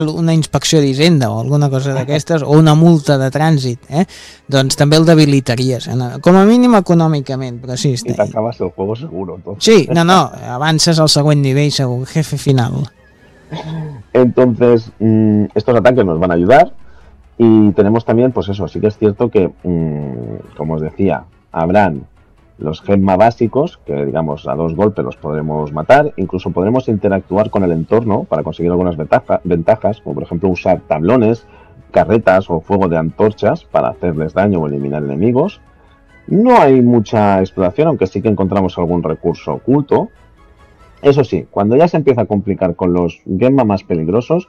una inspecció d'Hisenda o alguna cosa d'aquestes, o una multa de trànsit, doncs també el debilitaries, com a mínim econòmicament, però sí. Y te acabas el juego seguro, entonces. Sí, no, avances al següent nivell segur, jefe final. Entonces, estos ataques nos van a ayudar y tenemos también, pues eso, sí que es cierto que, como os decía, habrán los gemma básicos, que digamos a 2 golpes los podremos matar, incluso podremos interactuar con el entorno para conseguir algunas ventajas, como por ejemplo usar tablones, carretas o fuego de antorchas para hacerles daño o eliminar enemigos. No hay mucha exploración, aunque sí que encontramos algún recurso oculto. Eso sí, cuando ya se empieza a complicar con los gemma más peligrosos,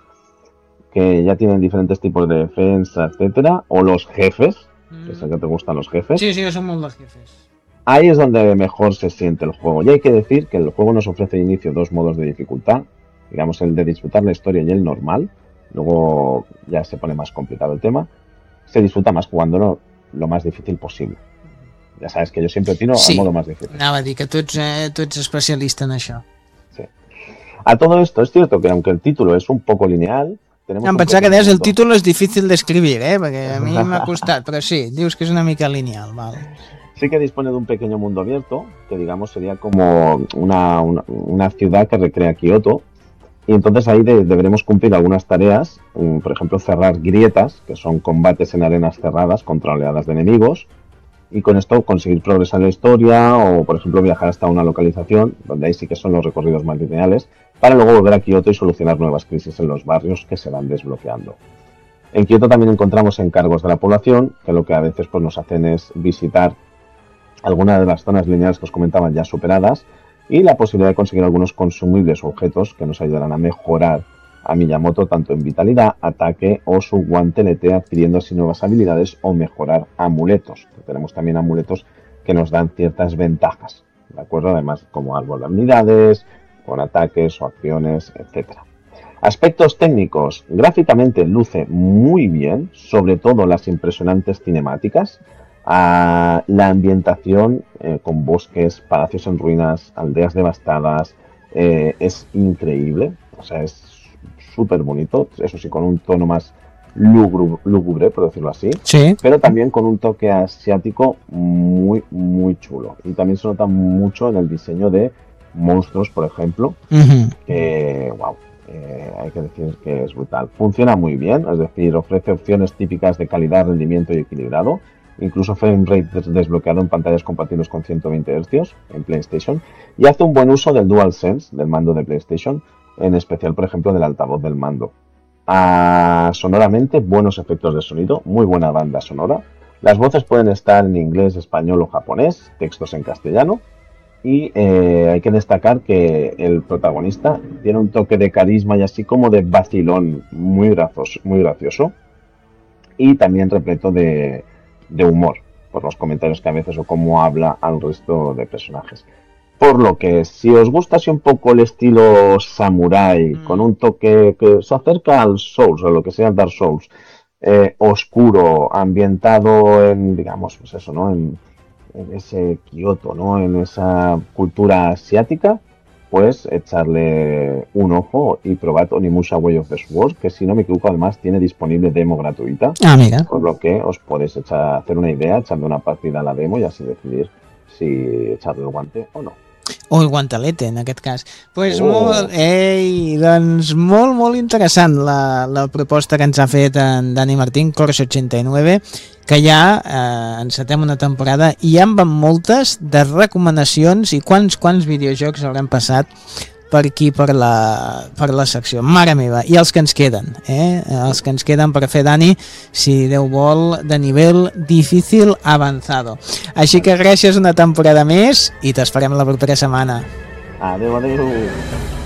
que ya tienen diferentes tipos de defensa, etcétera, o los jefes, que sé que te gustan los jefes. Sí, somos los jefes. Ahí es donde mejor se siente el juego. Y hay que decir que el juego nos ofrece de inicio 2 modos de dificultad, digamos el de disfrutar la historia y el normal. Luego ya se pone más complicado el tema. Se disfruta más jugándolo lo más difícil posible. Ya sabes que yo siempre tiro al modo más difícil. Anava a dir que tu ets especialista en això. Sí. A todo esto es cierto que aunque el título es un poco lineal, tenemos em pensava que deies el títol és difícil d'escribir, perquè a mi m'ha costat, però sí, dius que és una mica lineal, val. Sí que dispone de un pequeño mundo abierto, que digamos sería como una ciudad que recrea Kioto, y entonces ahí deberemos cumplir algunas tareas, por ejemplo cerrar grietas, que son combates en arenas cerradas contra oleadas de enemigos, y con esto conseguir progresar en la historia, o por ejemplo viajar hasta una localización, donde ahí sí que son los recorridos más lineales, para luego volver a Kioto y solucionar nuevas crisis en los barrios que se van desbloqueando. En Kioto también encontramos encargos de la población, que lo que a veces pues, nos hacen es visitar algunas de las zonas lineales que os comentaba ya superadas y la posibilidad de conseguir algunos consumibles o objetos que nos ayudarán a mejorar a Miyamoto tanto en vitalidad, ataque o su guantelete, adquiriendo así nuevas habilidades o mejorar amuletos. Tenemos también amuletos que nos dan ciertas ventajas, ¿de acuerdo? Además como árbol de habilidades, con ataques o acciones, etcétera. Aspectos técnicos, gráficamente luce muy bien, sobre todo las impresionantes cinemáticas. La ambientación con bosques, palacios en ruinas, aldeas devastadas, es increíble, o sea, es súper bonito, eso sí, con un tono más lúgubre, por decirlo así, sí, pero también con un toque asiático muy, muy chulo. Y también se nota mucho en el diseño de monstruos, por ejemplo, que, wow, hay que decir que es brutal. Funciona muy bien, es decir, ofrece opciones típicas de calidad, rendimiento y equilibrado. Incluso frame rate desbloqueado en pantallas compatibles con 120 Hz en PlayStation, y hace un buen uso del DualSense, del mando de PlayStation, en especial, por ejemplo, del altavoz del mando. Sonoramente, buenos efectos de sonido, muy buena banda sonora. Las voces pueden estar en inglés, español o japonés, textos en castellano, y hay que destacar que el protagonista tiene un toque de carisma y así como de vacilón muy gracioso, y también repleto de humor, por los comentarios que a veces o cómo habla al resto de personajes. Por lo que si os gusta así un poco el estilo samurai, con un toque que se acerca al Souls, o lo que sea Dark Souls, oscuro, ambientado en, digamos, pues eso, ¿no? En ese Kioto, ¿no? En esa cultura asiática, pues echarle un ojo y probad Onimusha Way of the Sword, que si no me equivoco además tiene disponible demo gratuita. Mira. Por lo que os podéis hacer una idea echando una partida a la demo y así decidir si echarle el guante o no. O el guantelete, en aquest cas. Pues doncs molt interessant la proposta que ens ha fet en Dani Martín, Corsa89, que ja encetem una temporada i ja en van moltes de recomanacions i quants videojocs haurem passat per aquí, per la secció. Mare meva, i els que ens queden, els que ens queden per fer, Dani, si Déu vol, de nivell difícil avançado. Així que gràcies una temporada més i t'esperem la propera setmana. Adéu.